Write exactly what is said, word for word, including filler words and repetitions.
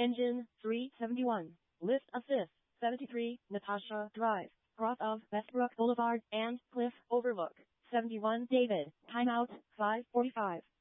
Engine, three seventy-one. Lift assist, seventy-three, Natasha Drive. Cross of Westbrook Boulevard and Cliff Overlook. seventy-one David. Timeout, five forty-five.